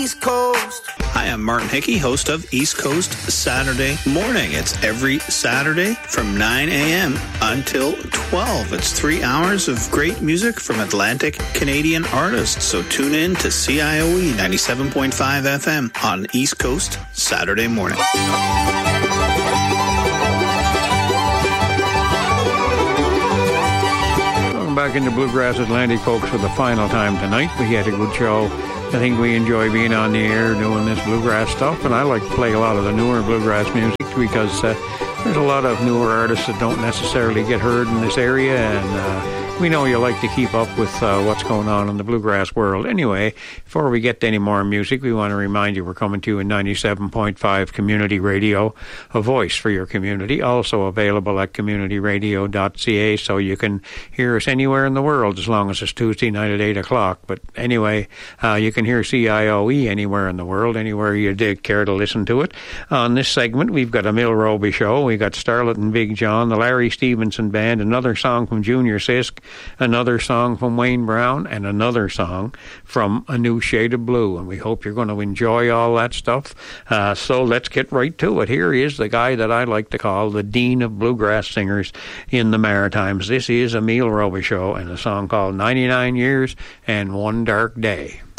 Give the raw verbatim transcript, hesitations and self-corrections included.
East Coast. Hi, I'm Martin Hickey, host of East Coast Saturday Morning. It's every Saturday from nine a.m. until twelve. It's three hours of great music from Atlantic Canadian artists. So tune in to C I O E ninety-seven point five F M on East Coast Saturday Morning. Welcome back into Bluegrass Atlantic, folks, for the final time tonight. We had a good show. I think we enjoy being on the air doing this bluegrass stuff, and I like to play a lot of the newer bluegrass music because uh, there's a lot of newer artists that don't necessarily get heard in this area, and uh, we know you like to keep up with uh, what's going on in the bluegrass world. Anyway, before we get to any more music, we want to remind you we're coming to you in ninety-seven point five Community Radio, a voice for your community, also available at community radio dot c a, so you can hear us anywhere in the world as long as it's Tuesday night at eight o'clock. But anyway, uh, you can hear C I O E anywhere in the world, anywhere you did care to listen to it. On this segment, we've got a Mill Roby show. We got Starlet and Big John, the Larry Stevenson Band, another song from Junior Sisk, another song from Wayne Brown, and another song from A New Shade of Blue. And we hope you're going to enjoy all that stuff. Uh, so let's get right to it. Here is the guy that I like to call the Dean of Bluegrass Singers in the Maritimes. This is Emil Roby Show and a song called ninety-nine Years and One Dark Day.